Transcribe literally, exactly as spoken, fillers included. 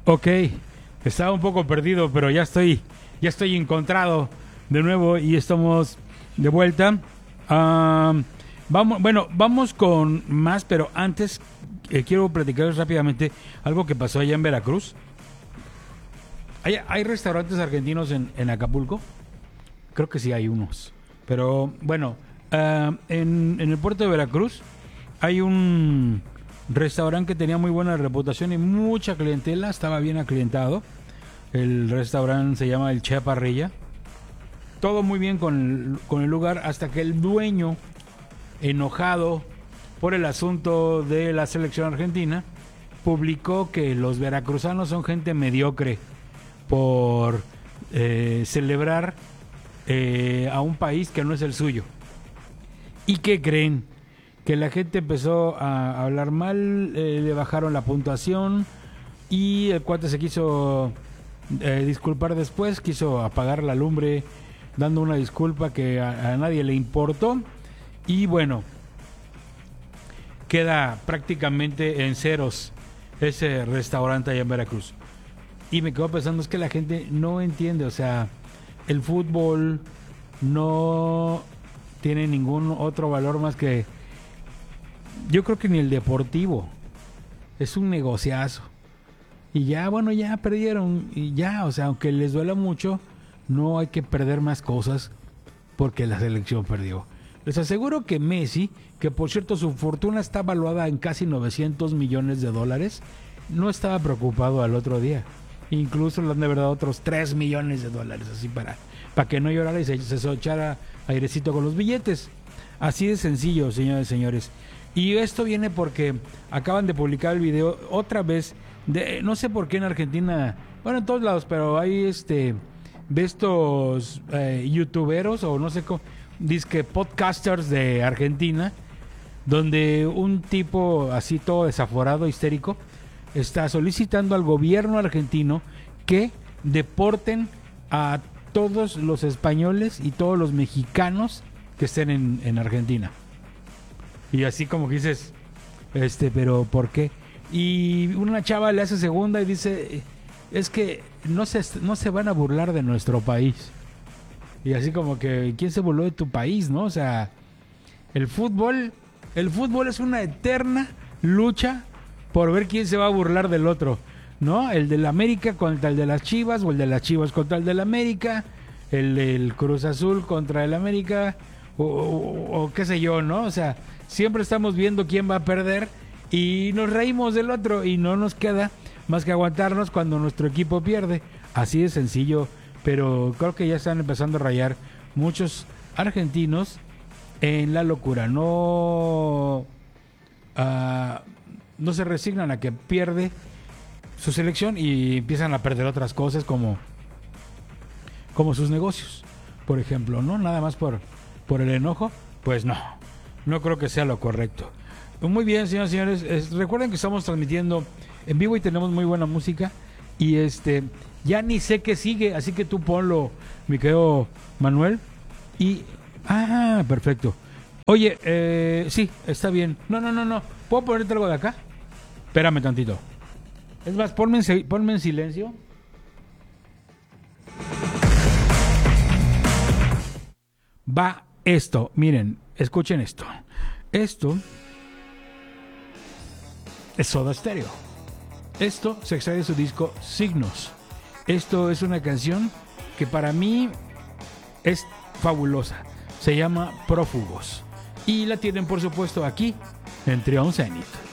Ok, estaba un poco perdido, pero ya estoy, ya estoy encontrado de nuevo y estamos de vuelta. Um, vamos, bueno, vamos con más, pero antes eh, quiero platicarles rápidamente algo que pasó allá en Veracruz. ¿Hay, hay restaurantes argentinos en, en Acapulco? Creo que sí hay unos. Pero bueno, uh, en, en el puerto de Veracruz hay un restaurante que tenía muy buena reputación y mucha clientela, estaba bien aclientado. El restaurante se llama El Che Parrilla. Todo muy bien con el, con el lugar, hasta que el dueño, enojado por el asunto de la selección argentina, publicó que los veracruzanos son gente mediocre por eh, celebrar eh, a un país que no es el suyo. ¿Y qué creen? Que la gente empezó a hablar mal, eh, le bajaron la puntuación y el cuate se quiso eh, disculpar después, quiso apagar la lumbre dando una disculpa que a, a nadie le importó y bueno, queda prácticamente en ceros ese restaurante allá en Veracruz. Y me quedo pensando, es que la gente no entiende, o sea, el fútbol no tiene ningún otro valor más que, yo creo que ni el deportivo. Es un negociazo. Y ya, bueno, ya perdieron. Y ya, o sea, aunque les duela mucho, no hay que perder más cosas porque la selección perdió. Les aseguro que Messi, que por cierto su fortuna está valuada en casi novecientos millones de dólares, no estaba preocupado al otro día. Incluso le han de verdad otros tres millones de dólares, así para, para que no llorara y se, se echara airecito con los billetes. Así de sencillo, señores y señores. Y esto viene porque acaban de publicar el video otra vez de, no sé por qué en Argentina, bueno, en todos lados, pero hay este de estos eh, youtuberos o no sé cómo, dizque podcasters de Argentina, donde un tipo así todo desaforado, histérico, está solicitando al gobierno argentino que deporten a todos los españoles y todos los mexicanos que estén en, en Argentina. Y así como que dices, este, pero ¿por qué? Y una chava le hace segunda y dice, es que no se, no se van a burlar de nuestro país. Y así como que, ¿quién se burló de tu país, no? O sea, el fútbol, el fútbol es una eterna lucha por ver quién se va a burlar del otro, ¿no? El del América contra el de las Chivas, o el de las Chivas contra el del América, el del Cruz Azul contra el América, o, o, o qué sé yo, ¿no? O sea, siempre estamos viendo quién va a perder y nos reímos del otro y no nos queda más que aguantarnos cuando nuestro equipo pierde. Así de sencillo, pero creo que ya están empezando a rayar muchos argentinos en la locura. No, uh, no se resignan a que pierde su selección y empiezan a perder otras cosas como, como sus negocios, por ejemplo, ¿no? Nada más por, por el enojo, pues no. No creo que sea lo correcto. Muy bien, señoras y señores. Es, recuerden que estamos transmitiendo en vivo y tenemos muy buena música. Y este, ya ni sé qué sigue, así que tú ponlo, mi querido Manuel. Y, ah, perfecto. Oye, eh, sí, está bien. No, no, no, no. ¿Puedo ponerte algo de acá? Espérame tantito. Es más, ponme en, ponme en silencio. Va esto, miren. Escuchen esto. Esto es Soda Stereo. Esto se extrae de su disco Signos. Esto es una canción que para mí es fabulosa. Se llama Prófugos. Y la tienen, por supuesto, aquí en Trion Zenith.